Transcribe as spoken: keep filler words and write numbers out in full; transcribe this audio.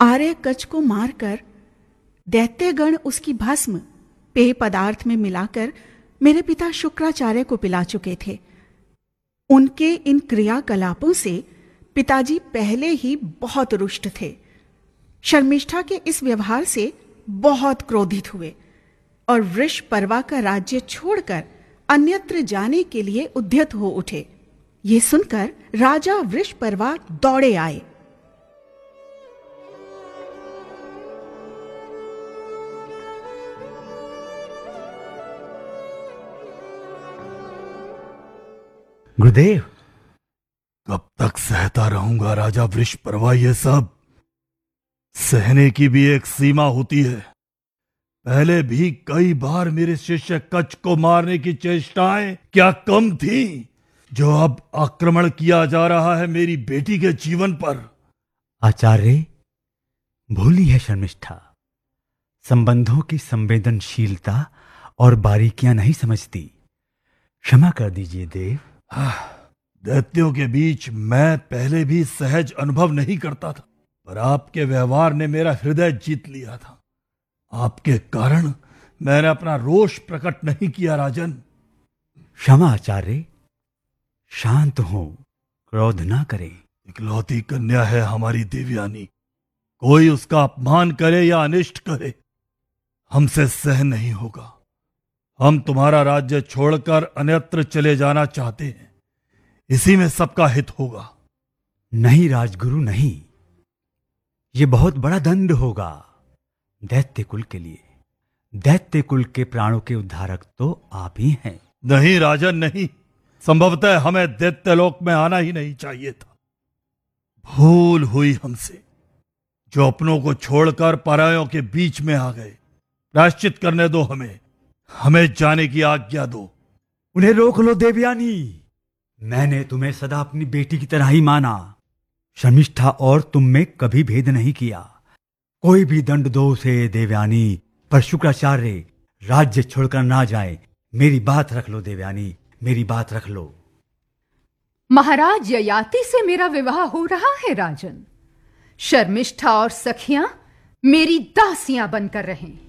आर्य कच को मारकर दैत्यगण उसकी भस्म पेय पदार्थ में मिलाकर मेरे पिता शुक्राचार्य को पिला चुके थे। उनके इन क्रियाकलापों से पिताजी पहले ही बहुत रुष्ट थे। शर्मिष्ठा के इस व्यवहार से बहुत क्रोधित हुए और वृषपर्वा का राज्य छोड़कर अन्यत्र जाने के लिए उद्यत हो उठे। ये सुनकर राजा वृषपर्वा दौड़े आए। गुरुदेव, कब तक सहता रहूंगा राजा वृषपर्वा? ये सब सहने की भी एक सीमा होती है। पहले भी कई बार मेरे शिष्य कच को मारने की चेष्टाएं क्या कम थी, जो अब आक्रमण किया जा रहा है मेरी बेटी के जीवन पर? आचार्य, भूली है शर्मिष्ठा। संबंधों की संवेदनशीलता और बारीकियां नहीं समझती। क्षमा कर दीजिए देव। दैत्यों के बीच मैं पहले भी सहज अनुभव नहीं करता था, पर आपके व्यवहार ने मेरा हृदय जीत लिया था। आपके कारण मैंने अपना रोष प्रकट नहीं किया राजन। क्षमा आचार्य, शांत हो, क्रोध ना करें। इकलौती कन्या है हमारी देवयानी। कोई उसका अपमान करे या अनिष्ट करे, हमसे सहन नहीं होगा। हम तुम्हारा राज्य छोड़कर अन्यत्र चले जाना चाहते हैं, इसी में सबका हित होगा। नहीं राजगुरु, नहीं। यह बहुत बड़ा दंड होगा दैत्य कुल के लिए। दैत्य कुल के प्राणों के उद्धारक तो आप ही हैं। नहीं राजन, नहीं। संभवतः हमें दैत्यलोक में आना ही नहीं चाहिए था। भूल हुई हमसे, जो अपनों को छोड़कर परायों के बीच में आ गए। प्रायश्चित करने दो हमें, हमें जाने की आज्ञा दो। उन्हें रोक लो देवयानी। मैंने तुम्हें सदा अपनी बेटी की तरह ही माना। शर्मिष्ठा और तुम में कभी भेद नहीं किया। कोई भी दंड दो उसे देवयानी, पर शुक्राचार्य राज्य छोड़कर ना जाए। मेरी बात रख लो देवयानी, मेरी बात रख लो। महाराज ययाति से मेरा विवाह हो रहा है राजन। शर्मिष्ठा और सखियां मेरी दासियां बनकर रहें।